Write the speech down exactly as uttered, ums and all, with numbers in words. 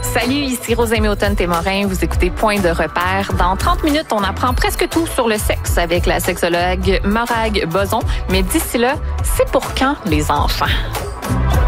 Salut, ici Rosalie Automne-Témorin. Vous écoutez Point de repère. Dans trente minutes, on apprend presque tout sur le sexe avec la sexologue Morag Boson. Mais d'ici là, c'est pour quand les enfants?